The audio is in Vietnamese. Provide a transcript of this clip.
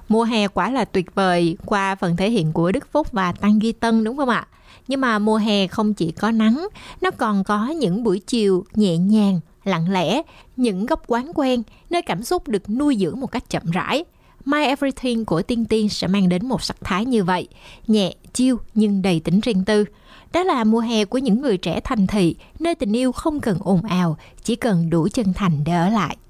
Mùa hè quả là tuyệt vời qua phần thể hiện của Đức Phúc và Tăng Duy Tân, đúng không ạ? Nhưng mà mùa hè không chỉ có nắng, nó còn có những buổi chiều nhẹ nhàng, lặng lẽ, những góc quán quen, nơi cảm xúc được nuôi dưỡng một cách chậm rãi. My Everything của Tiên Tiên sẽ mang đến một sắc thái như vậy, nhẹ, chill nhưng đầy tính riêng tư. Đó là mùa hè của những người trẻ thành thị, nơi tình yêu không cần ồn ào, chỉ cần đủ chân thành để ở lại.